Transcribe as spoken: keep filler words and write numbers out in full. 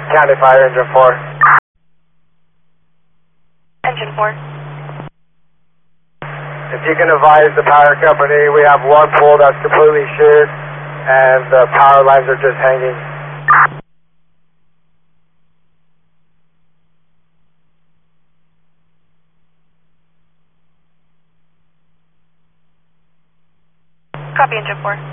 County Fire, Engine four. Engine four. If you can advise the power company, we have one pole that's completely sheared and the power lines are just hanging. Copy, Engine four.